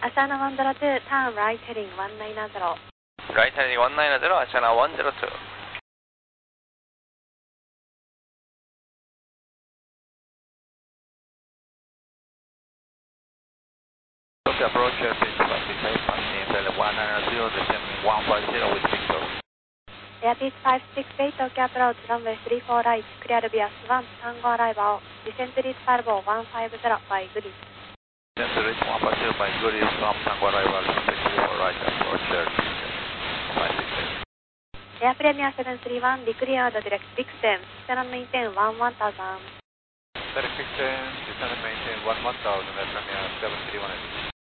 Asana 102, turn right heading 190. Right heading 190, Asana 102. Approach pitch 55, passing inside 190, descending 150 with Victor. Airpiece 568, OK approach, runway 34 right, clear via S1, Tango arrival, descent reach Palvo 150 by grid. Descent reach 150 by grid from Tango arrival, respect 34 right, approach 568. Air Premier 731, declared direct Dixon, descend and maintain 1000. Direct Dixon, descend and maintain 1000, Air Premier 731.